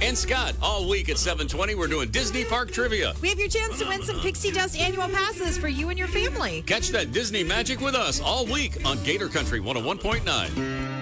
and Scott. All week at 7:20, we're doing Disney Park Trivia. We have your chance to win some Pixie Dust annual passes for you and your family. Catch that Disney magic with us all week on Gator Country 101.9.